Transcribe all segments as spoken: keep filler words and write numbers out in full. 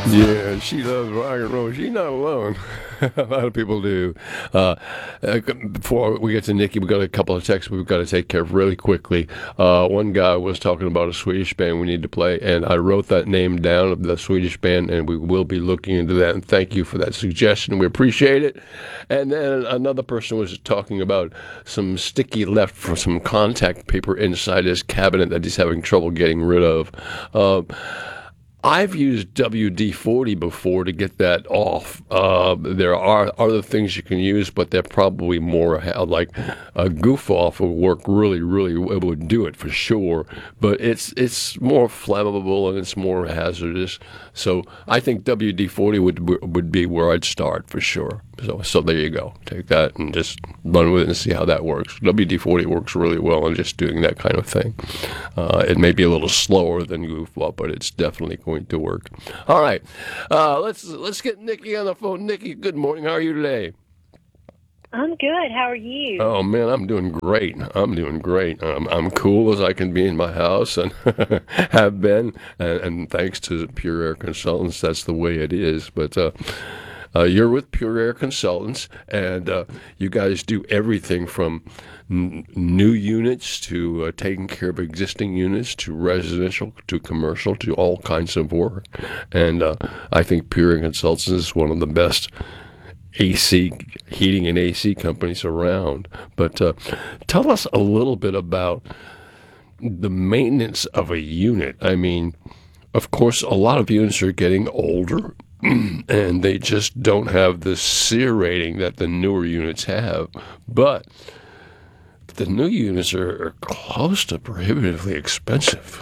Yeah, she loves rock and roll. She's not alone. A lot of people do. Uh, uh, before we get to Nikki, we've got a couple of texts we've got to take care of really quickly. Uh, one guy was talking about a Swedish band we need to play, and I wrote that name down of the Swedish band, and we will be looking into that. And thank you for that suggestion. We appreciate it. And then another person was talking about some sticky left from some contact paper inside his cabinet that he's having trouble getting rid of. Uh, I've used W D forty before to get that off. Uh, there are other things you can use, but they're probably more like a goof off would work really, really. It would do it for sure, but it's it's more flammable and it's more hazardous. So I think W D forty would would be where I'd start for sure. So so there you go. Take that and just run with it and see how that works. W D forty works really well in just doing that kind of thing. Uh, it may be a little slower than goof off, but it's definitely going to work. All right, uh, let's let's get Nikki on the phone. Nikki, good morning. How are you today? I'm good. How are you? Oh man, I'm doing great. I'm doing great. Um, I'm cool as I can be in my house, and have been. And, and thanks to Pure Air Consultants, that's the way it is. But uh, uh, you're with Pure Air Consultants, and uh, you guys do everything from n- new units to uh, taking care of existing units to residential to commercial to all kinds of work. And uh, I think Pure Air Consultants is one of the best A C heating and A C companies around. But uh, tell us a little bit about the maintenance of a unit. I mean, of course, a lot of units are getting older and they just don't have the SEER rating that the newer units have. But the new units are, are close to prohibitively expensive.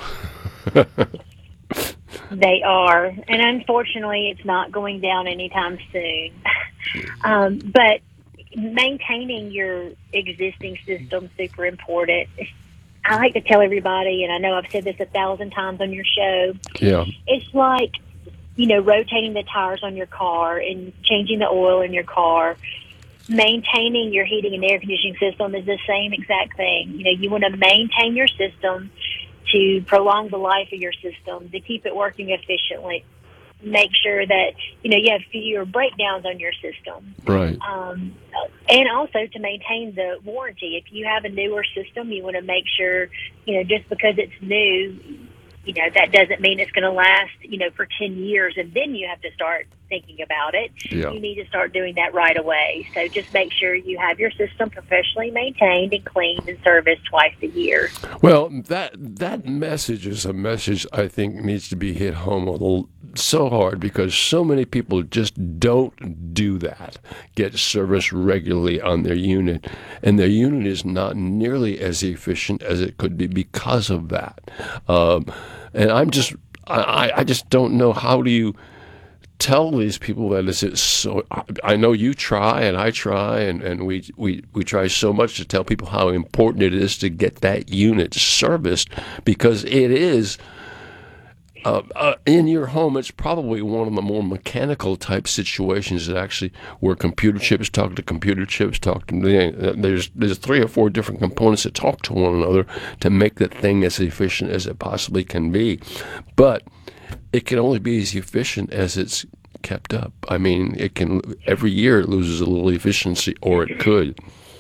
They are, and unfortunately, it's not going down anytime soon. um, but maintaining your existing system is super important. I like to tell everybody, and I know I've said this a thousand times on your show. Yeah. It's like, you know, rotating the tires on your car and changing the oil in your car. Maintaining your heating and air conditioning system is the same exact thing. You know, you want to maintain your system to prolong the life of your system, to keep it working efficiently. Make sure that, you know, you have fewer breakdowns on your system. Right. Um, and also to maintain the warranty. If you have a newer system, you want to make sure, you know, just because it's new, you know, that doesn't mean it's going to last, you know, for ten years, and then you have to start thinking about it. Yeah. You need to start doing that right away. So just make sure you have your system professionally maintained and cleaned and serviced twice a year. Well, that that message is a message I think needs to be hit home a little, so hard, because so many people just don't do that, get service regularly on their unit, and their unit is not nearly as efficient as it could be because of that. Um, and I'm just, I, I just don't know, how do you tell these people that is it so. I know you try and I try and, and we, we, we try so much to tell people how important it is to get that unit serviced, because it is uh, uh, in your home. It's probably one of the more mechanical type situations that actually where computer chips talk to computer chips talk to the, there's there's three or four different components that talk to one another to make the thing as efficient as it possibly can be. But it can only be as efficient as it's kept up. I mean, it can, every year it loses a little efficiency, or it could.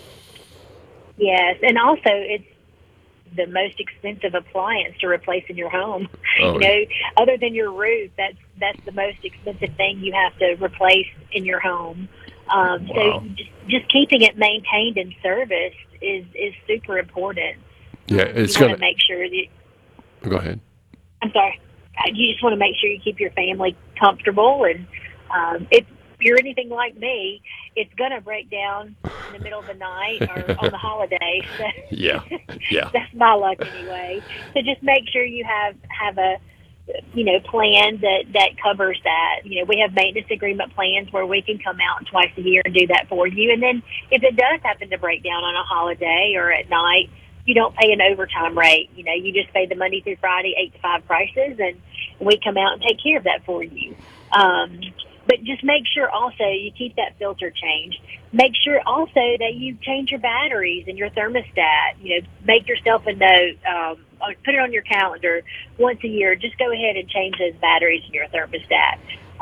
Yes, and also it's the most expensive appliance to replace in your home. Oh, you know, other than your roof, that's that's the most expensive thing you have to replace in your home. Um, wow. So just, just keeping it maintained and serviced is, is super important. Yeah, it's you going to make sure that. Go ahead. I'm sorry. You just want to make sure you keep your family comfortable, and um, if you're anything like me, it's going to break down in the middle of the night or on the holiday. So yeah, yeah. That's my luck anyway. So just make sure you have have a you know plan that that covers that. You know, we have maintenance agreement plans where we can come out twice a year and do that for you. And then if it does happen to break down on a holiday or at night, you don't pay an overtime rate. You know, you just pay the Monday through Friday, eight to five prices, and we come out and take care of that for you. Um, but just make sure also you keep that filter changed. Make sure also that you change your batteries and your thermostat. You know, make yourself a note, um, or put it on your calendar once a year. Just go ahead and change those batteries in your thermostat.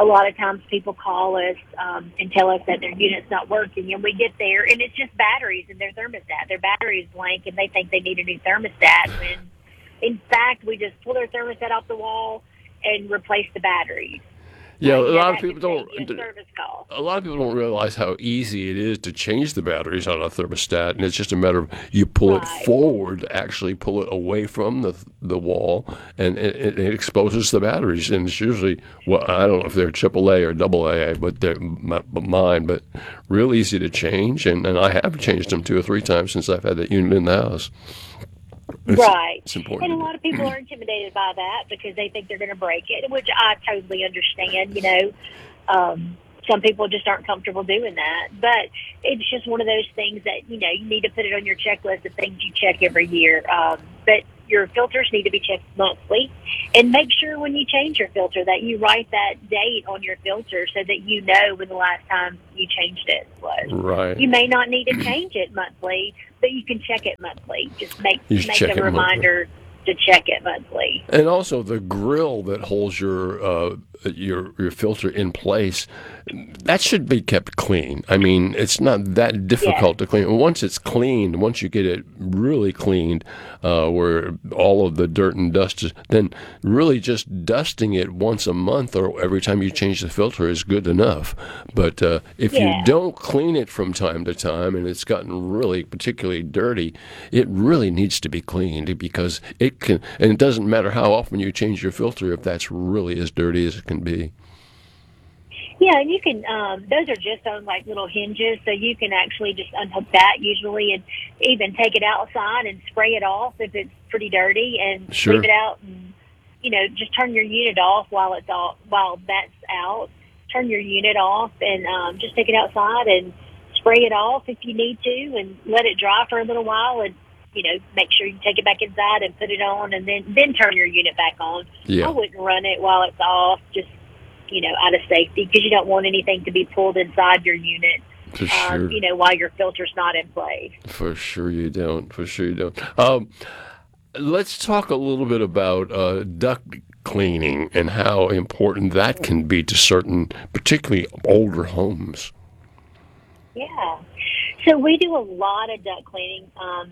a lot of times people call us um, and tell us that their unit's not working, and we get there and it's just batteries in their thermostat. Their battery is blank, and they think they need a new thermostat. When in fact, we just pull their thermostat off the wall and replace the batteries. Yeah, Uh, a you know, lot of that people could don't. save you a service call. A lot of people don't realize how easy it is to change the batteries on a thermostat, and it's just a matter of you pull Right. it forward, actually pull it away from the the wall, and it, it exposes the batteries. And it's usually, well, I don't know if they're triple A or double A, but they're m- mine, but real easy to change, and, and I have changed them two or three times since I've had that unit in the house. It's, Right. it's important. And a lot of people are intimidated by that because they think they're going to break it, which I totally understand. You know, um, some people just aren't comfortable doing that. But it's just one of those things that, you know, you need to put it on your checklist of things you check every year. Um, but your filters need to be checked monthly. And make sure when you change your filter that you write that date on your filter so that you know when the last time you changed it was. Right. You may not need to change it monthly, but you can check it monthly. Just make You make check a it monthly. reminder to check it monthly. And also the grill that holds your uh, your your filter in place, that should be kept clean. I mean, it's not that difficult to clean. Once it's cleaned, once you get it really cleaned, uh, where all of the dirt and dust is, then really just dusting it once a month or every time you change the filter is good enough. But uh, if Yeah. you don't clean it from time to time and it's gotten really particularly dirty, it really needs to be cleaned because it can, and it doesn't matter how often you change your filter if that's really as dirty as it can be. Yeah, and you can, um, those are just on like little hinges, so you can actually just unhook that usually and even take it outside and spray it off if it's pretty dirty and Sure. leave it out and, you know, just turn your unit off while it's all, while that's out. Turn your unit off and um, just take it outside and spray it off if you need to and let it dry for a little while and, you know, make sure you take it back inside and put it on and then, then turn your unit back on. Yeah. I wouldn't run it while it's off, just, you know, out of safety because you don't want anything to be pulled inside your unit, For um, sure. you know, while your filter's not in place. For sure you don't. For sure you don't. Um, let's talk a little bit about uh, duct cleaning and how important that can be to certain, particularly older homes. Yeah. So we do a lot of duct cleaning. Um,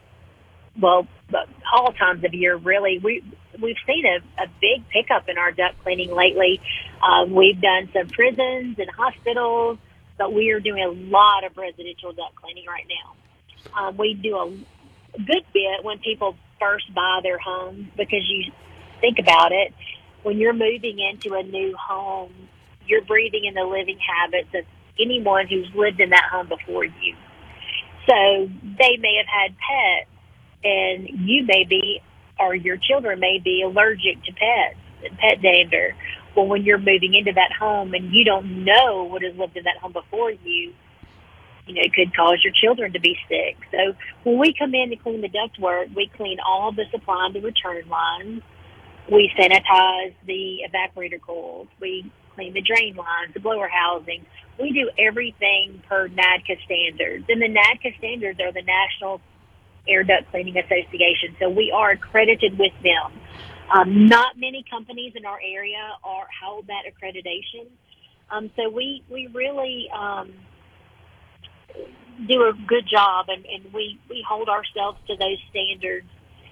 well, but all times of year, really. We, we've seen a, a big pickup in our duct cleaning lately. Um, we've done some prisons and hospitals, but we are doing a lot of residential duct cleaning right now. Um, we do a good bit when people first buy their home because you think about it, when you're moving into a new home, you're breathing in the living habits of anyone who's lived in that home before you. So they may have had pets, and you may be, or your children may be allergic to pets and pet dander. Well, when you're moving into that home and you don't know what has lived in that home before you, you know, it could cause your children to be sick. So when we come in to clean the ductwork, we clean all the supply and the return lines. We sanitize the evaporator coils. We clean the drain lines, the blower housing. We do everything per NADCA standards. And the NADCA standards are the National Air Duct Cleaning Association. So we are accredited with them. Um, not many companies in our area are hold that accreditation. Um, so we, we really um, do a good job, and, and we, we hold ourselves to those standards.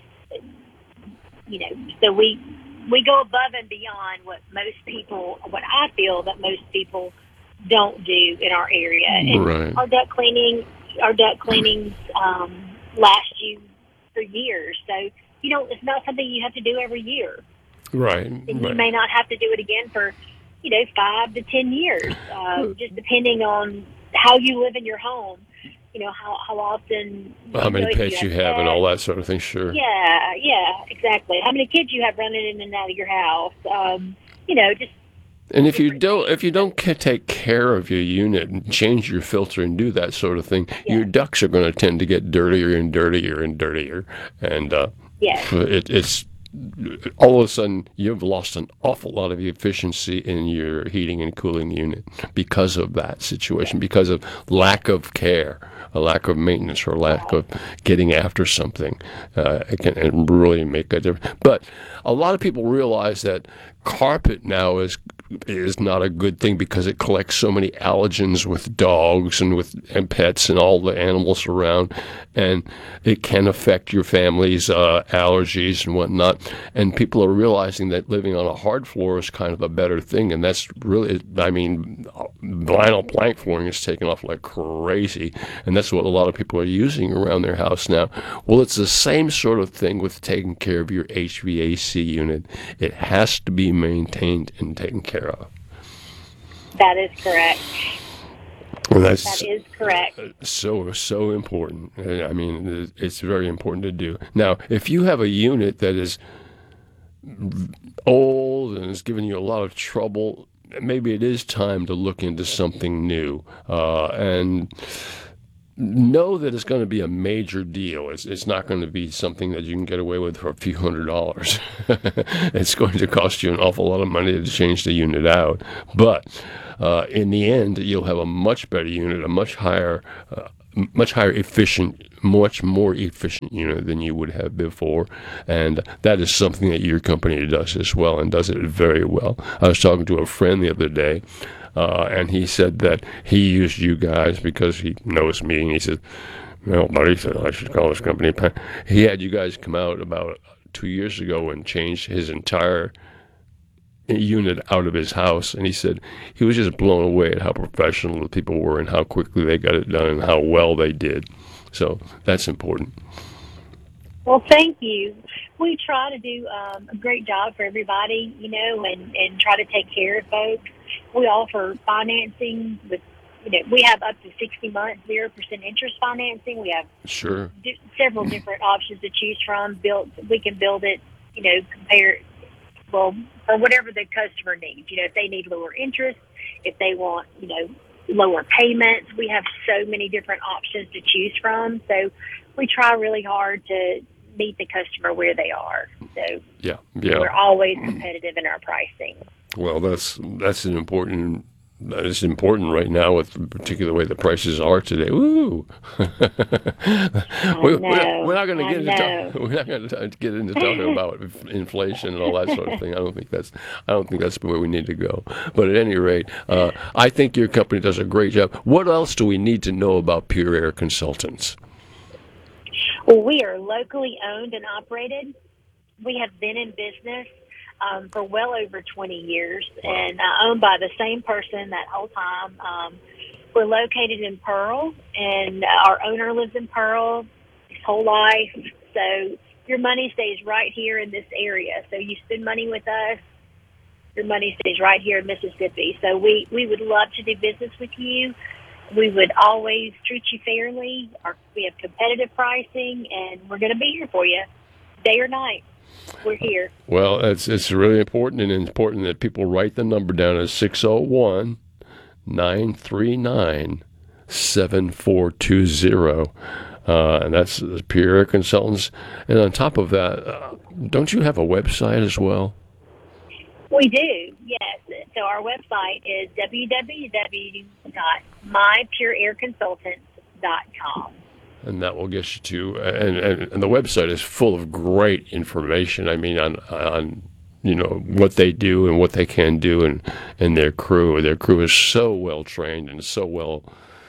You know, so we we go above and beyond what most people, what I feel that most people don't do in our area. And Right. our duct cleaning, our duct cleanings um, last you for years. So you don't. It's not something you have to do every year, Right. and you Right. may not have to do it again for, you know, five to ten years, uh, just depending on how you live in your home. You know, how how often, How many you know, if pets you have and all that sort of thing, sure. Yeah, yeah, exactly. How many kids you have running in and out of your house? Um, you know, just And if you don't, if you don't ca- take care of your unit and change your filter and do that sort of thing, Yeah. your ducts are going to tend to get dirtier and dirtier and dirtier, and uh, yeah, it, it's all of a sudden you've lost an awful lot of efficiency in your heating and cooling unit because of that situation, because of lack of care, a lack of maintenance, or lack of getting after something. Uh, it can it really make a difference. But a lot of people realize that carpet now is is not a good thing because it collects so many allergens with dogs and with and pets and all the animals around, and it can affect your family's uh, allergies and whatnot. And people are realizing that living on a hard floor is kind of a better thing, and that's really, I mean, vinyl plank flooring is taking off like crazy, and that's what a lot of people are using around their house now. Well, it's the same sort of thing with taking care of your H V A C unit. It has to be maintained and taken care of. That is correct. Well, that's that is correct. So, so important. I mean, it's very important to do. Now, if you have a unit that is old and is giving you a lot of trouble, maybe it is time to look into something new. Uh, and know that it's going to be a major deal. It's it's not going to be something that you can get away with for a few hundred dollars. It's going to cost you an awful lot of money to change the unit out. But uh, in the end, you'll have a much better unit, a much higher, uh, much higher efficient, much more efficient unit than you would have before. And that is something that your company does as well, and does it very well. I was talking to a friend the other day, Uh, and he said that he used you guys because he knows me, and he said, well, buddy, said I should call this company. He had you guys come out about two years ago and change his entire unit out of his house, and he said he was just blown away at how professional the people were and how quickly they got it done and how well they did. So that's important. Well, thank you. We try to do um, a great job for everybody, you know, and, and try to take care of folks. We offer financing with, you know, we have up to sixty months, zero percent interest financing. We have sure di- several different options to choose from. Built, we can build it, you know, compare, well, for whatever the customer needs. You know, if they need lower interest, if they want, you know, lower payments, we have so many different options to choose from. So we try really hard to meet the customer where they are. So yeah, yeah, we're always competitive in our pricing. Well, that's that's an important that is important right now with the particular way the prices are today. Woo! we, we're, we're not going to get into talk, we're not going to get into talking about inflation and all that sort of thing. I don't think that's I don't think that's where we need to go. But at any rate, uh, I think your company does a great job. What else do we need to know about Pure Air Consultants? Well, we are locally owned and operated. We have been in business um, for well over twenty years, and uh, owned by the same person that whole time. Um, we're located in Pearl, and our owner lives in Pearl his whole life. So your money stays right here in this area. So you spend money with us, your money stays right here in Mississippi. So we, we would love to do business with you. We would always treat you fairly. Our, we have competitive pricing, and we're going to be here for you, day or night. We're here. Well, it's it's really important, and important that people write the number down as six oh one, nine three nine, seven four two zero. Uh, and that's Pure Air Consultants. And on top of that, uh, don't you have a website as well? We do, yes. So our website is w w w dot my pure air consultants dot com. And that will get you to, and, and, and the website is full of great information. I mean, on, on you know, what they do and what they can do, and, and their crew. Their crew is so well trained and so well,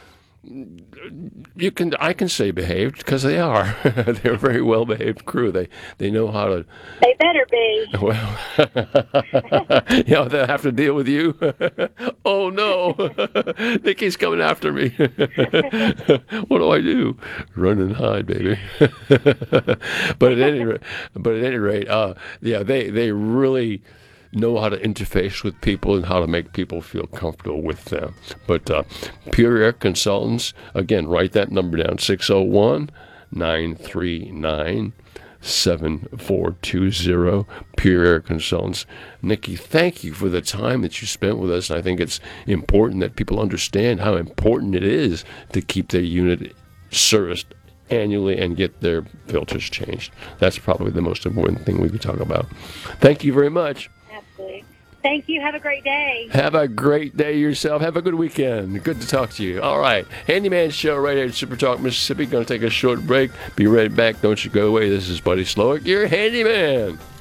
you can I can say behaved, because they are. They're a very well behaved crew. They they know how to. They better be. Well, you know, they have to deal with you. Oh no, Nikki's coming after me. What do I do? Run and hide, baby. But at any rate, but at any rate, uh, yeah, they they really know how to interface with people and how to make people feel comfortable with them. But uh, Pure Air Consultants, again, write that number down, six oh one, nine three nine, seven four two zero, Pure Air Consultants. Nikki, thank you for the time that you spent with us. And I think it's important that people understand how important it is to keep their unit serviced annually and get their filters changed. That's probably the most important thing we could talk about. Thank you very much. Absolutely. Thank you. Have a great day. Have a great day yourself. Have a good weekend. Good to talk to you. All right. Handyman Show right here at Super Talk Mississippi. Going to take a short break. Be right back. Don't you go away. This is Buddy Slowick, your handyman.